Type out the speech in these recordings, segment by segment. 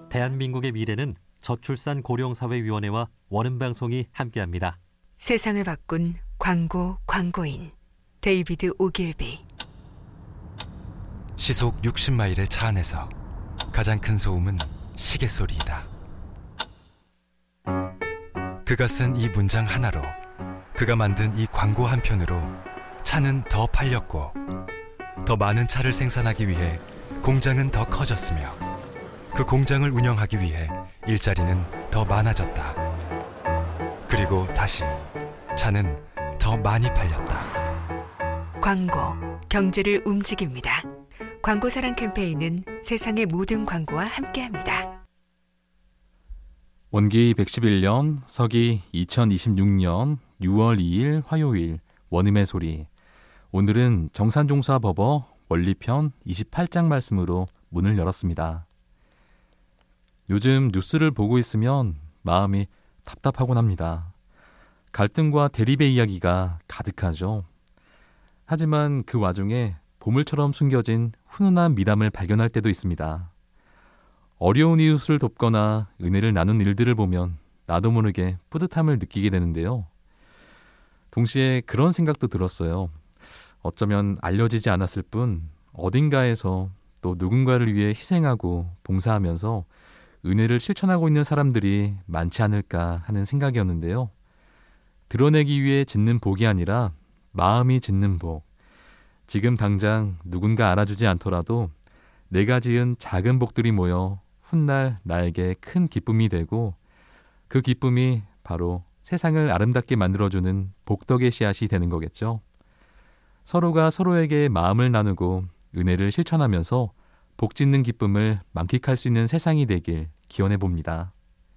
대한민국의 미래는 저출산 고령사회위원회와 원음방송이 함께합니다. 세상을 바꾼 광고인 데이비드 오길비. 시속 60마일의 차 안에서 가장 큰 소음은 시계소리이다. 그가 쓴 이 문장 하나로, 그가 만든 이 광고 한 편으로 차는 더 팔렸고, 더 많은 차를 생산하기 위해 공장은 더 커졌으며, 그 공장을 운영하기 위해 일자리는 더 많아졌다. 그리고 다시 차는 더 많이 팔렸다. 광고, 경제를 움직입니다. 광고사랑 캠페인은 세상의 모든 광고와 함께합니다. 원기 111년, 서기 2026년 6월 2일 화요일, 원음의 소리. 오늘은 정산종사법어 원리편 28장 말씀으로 문을 열었습니다. 요즘 뉴스를 보고 있으면 마음이 답답하곤 합니다. 갈등과 대립의 이야기가 가득하죠. 하지만 그 와중에 보물처럼 숨겨진 훈훈한 미담을 발견할 때도 있습니다. 어려운 이웃을 돕거나 은혜를 나눈 일들을 보면 나도 모르게 뿌듯함을 느끼게 되는데요. 동시에 그런 생각도 들었어요. 어쩌면 알려지지 않았을 뿐 어딘가에서 또 누군가를 위해 희생하고 봉사하면서 은혜를 실천하고 있는 사람들이 많지 않을까 하는 생각이었는데요. 드러내기 위해 짓는 복이 아니라 마음이 짓는 복. 지금 당장 누군가 알아주지 않더라도 내가 지은 작은 복들이 모여 훗날 나에게 큰 기쁨이 되고, 그 기쁨이 바로 세상을 아름답게 만들어주는 복덕의 씨앗이 되는 거겠죠. 서로가 서로에게 마음을 나누고 은혜를 실천하면서 복 짓는 기쁨을 만끽할 수 있는 세상이 되길 기원해 봅니다.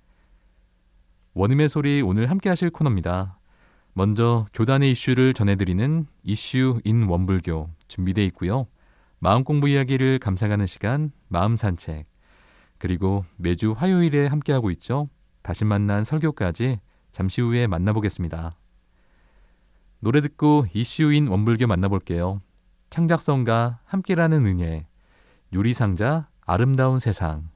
원음의 소리, 오늘 함께 하실 코너입니다. 먼저 교단의 이슈를 전해드리는 이슈 인 원불교 준비되어 있고요. 마음 공부 이야기를 감상하는 시간, 마음 산책. 그리고 매주 화요일에 함께하고 있죠. 다시 만난 설교까지 잠시 후에 만나보겠습니다. 노래 듣고 이슈인 원불교 만나볼게요. 창작성과 함께라는 은혜, 유리상자 아름다운 세상.